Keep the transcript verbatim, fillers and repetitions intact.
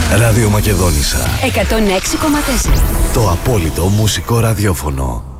Ράδιο Μακεδόνισσα εκατόν έξι κόμμα τέσσερα. Το απόλυτο μουσικό ραδιόφωνο.